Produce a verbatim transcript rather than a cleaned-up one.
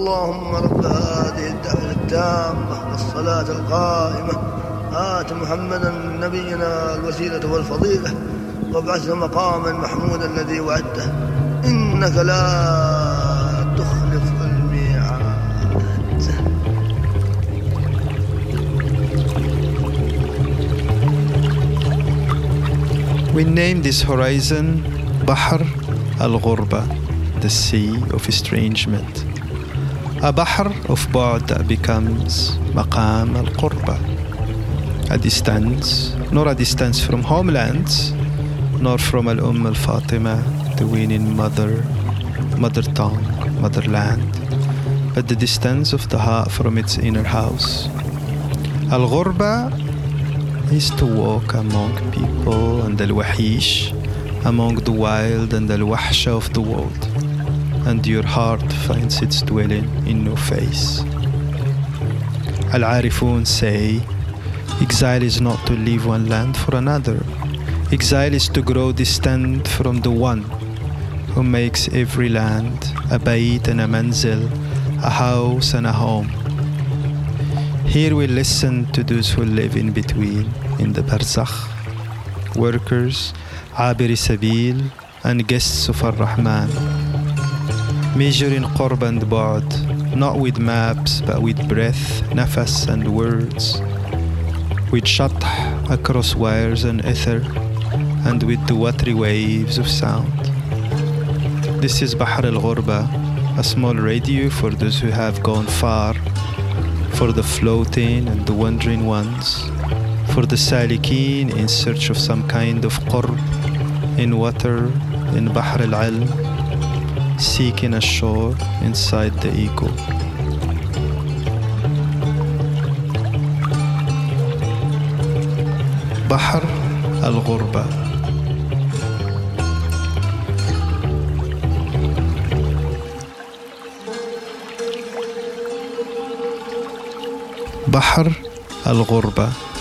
اللهم رب هذه الدعوة التامة والصلاة القائمة آت محمدا نبينا الوسيلة والفضيلة وابعثه مقاما محمودا الذي وعدته إنك لا تخلف الميعاد. We name this horizon Bahr al-Ghurba, the sea of estrangement. A Bahr of Ba'd that becomes Maqam al-Qurba, a distance, nor a distance from homelands, nor from Al-Umm al-Fatima, the winning mother, mother tongue, motherland, but the distance of the heart from its inner house. Al-Ghurba is to walk among people and al-Wahish, among the wild and al-Wahsha of the world, and your heart finds its dwelling in no face. Al-Arifun say, exile is not to leave one land for another. Exile is to grow distant from the one who makes every land a bayt and a manzil, a house and a home. Here we listen to those who live in between, in the barzakh, workers, abiri sabil, and guests of Ar-Rahman. Measuring qurb and ba'd, not with maps but with breath, nafas and words, with shath across wires and ether, and with the watery waves of sound. This is Bahr al-Ghurba, a small radio for those who have gone far, for the floating and the wandering ones, for the salikeen in search of some kind of qurb, in water, in Bahr al-Ilm, seeking a shore inside the ego. Bahr al-Ghurba. Bahr al-Ghurba.